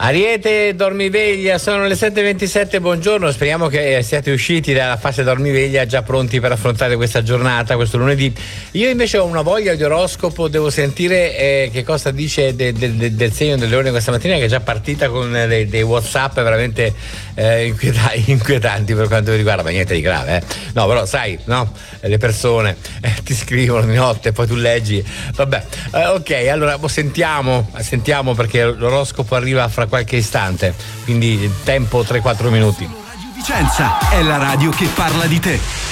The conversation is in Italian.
Ariete, dormiveglia, sono le 7:27, buongiorno, speriamo che siate usciti dalla fase dormiveglia già pronti per affrontare questa giornata, questo lunedì. Io invece ho una voglia di oroscopo, devo sentire che cosa dice del segno del leone questa mattina, che è già partita con dei WhatsApp veramente inquietanti per quanto mi riguarda, ma niente di grave, No, però sai, no? Le persone ti scrivono di notte, poi tu leggi, vabbè. Ok, allora sentiamo perché l'oroscopo arriva fra qualche istante, quindi tempo 3-4 minuti. Radio Vicenza è la radio che parla di te.